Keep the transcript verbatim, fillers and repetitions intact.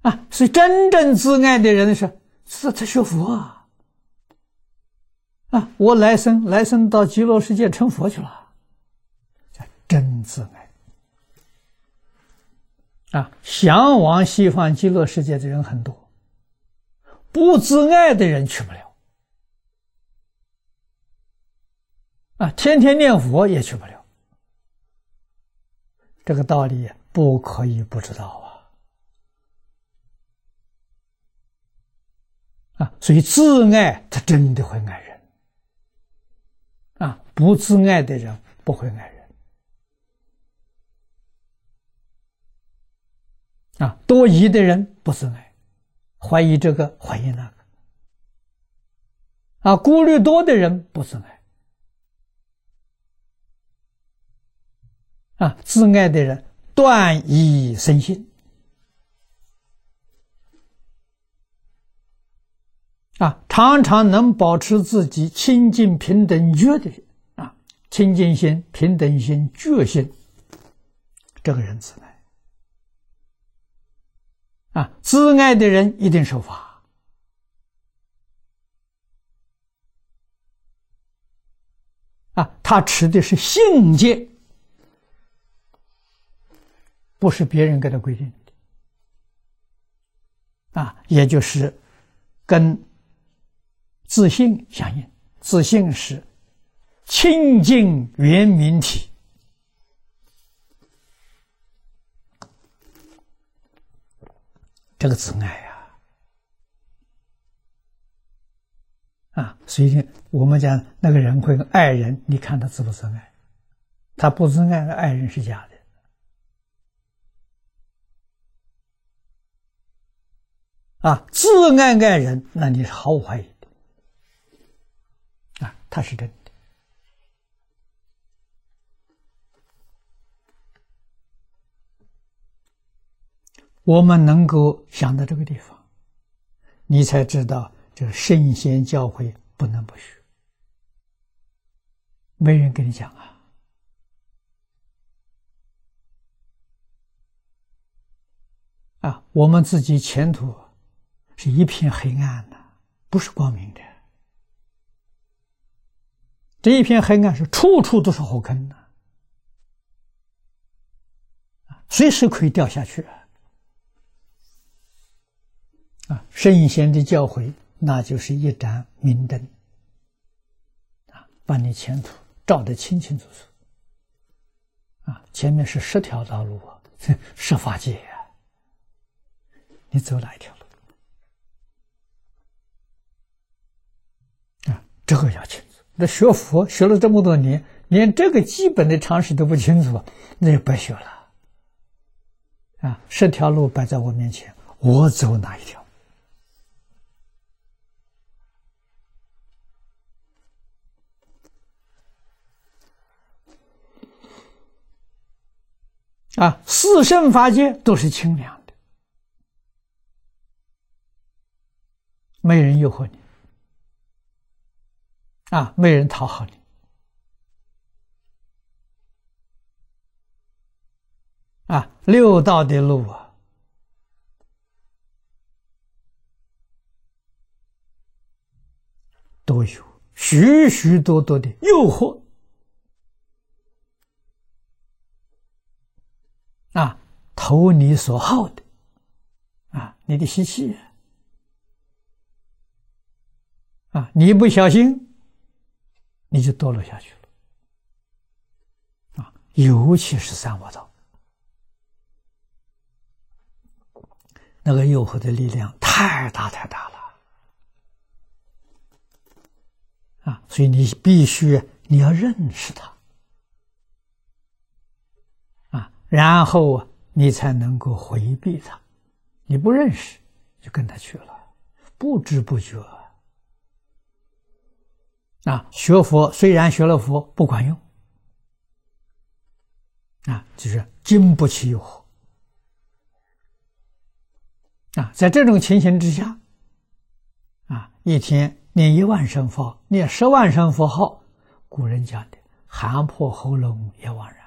啊，所以真正自爱的人是是他学佛啊，啊，我来生来生到极乐世界成佛去了，叫真自爱。啊，向往西方极乐世界的人很多，不自爱的人去不了。啊，天天念佛也去不了。这个道理不可以不知道啊！啊，所以自爱他真的会爱人，啊，不自爱的人不会爱人。啊，多疑的人不自爱，怀疑这个怀疑那个。啊，顾虑多的人不自爱。啊，自爱的人断疑生信。啊，常常能保持自己清净平等觉的人，啊，清净心、平等心、觉心，这个人自爱。啊，自爱的人一定守法。啊，他持的是信戒。不是别人给他规定的，啊，也就是跟自信相应。自信是清净圆明体，这个自爱呀，啊，所以我们讲那个人会爱人，你看他自不自爱？他不自爱，爱人是假的。啊，自爱爱人，那你是毫无怀疑的，啊，他是真的。我们能够想到这个地方，你才知道这个圣贤教诲不能不学，没人跟你讲啊。啊，我们自己前途是一片黑暗的，不是光明的。这一片黑暗是处处都是火坑的，随时可以掉下去啊！啊，圣贤的教诲，那就是一盏明灯，啊，把你前途照得清清楚楚。啊，前面是十条道路啊，十法界啊，你走哪一条路？这个要清楚。那学佛学了这么多年，连这个基本的常识都不清楚，那就白学了。啊，十条路摆在我面前，我走哪一条？啊，四圣法界都是清凉的，没人诱惑你。啊，没人讨好你。啊，六道的路啊，都有许许多多的诱惑。啊，投你所好的，啊，你的习气，啊，你不小心。你就堕落下去了，啊！尤其是三恶道，那个诱惑的力量太大太大了，啊！所以你必须你要认识它，啊，然后你才能够回避它。你不认识，就跟他去了，不知不觉。啊，学佛虽然学了佛不管用，啊，就是经不起诱惑。啊，在这种情形之下，啊，一天念一万声佛，念十万声佛号，古人讲的“喊破喉咙也枉然”。